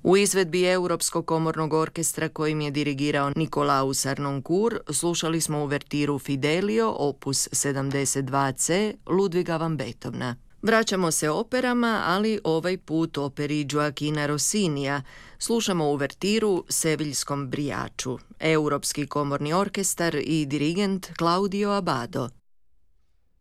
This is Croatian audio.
U izvedbi Europskog komornog orkestra kojim je dirigirao Nikolaus Harnoncourt slušali smo uvertiru Fidelio, opus 72C, Ludviga van Beethovena. Vraćamo se operama, ali ovaj put operi Gioachina Rossinija. Slušamo uvertiru Seviljskom brijaču. Europski komorni orkestar i dirigent Claudio Abbado.